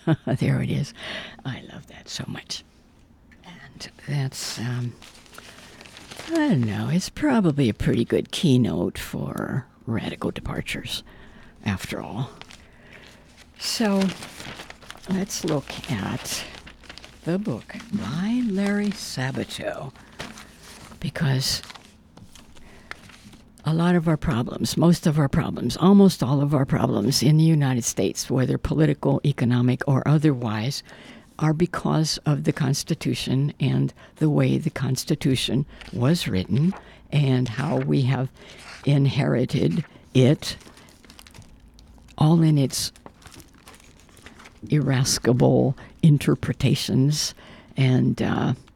There it is. I love that so much. And that's, I don't know, it's probably a pretty good keynote for radical departures, after all. So let's look at the book by Larry Sabato, because a lot of our problems, most of our problems, almost all of our problems in the United States, whether political, economic, or otherwise, are because of the Constitution and the way the Constitution was written and how we have inherited it all in its irascible interpretations and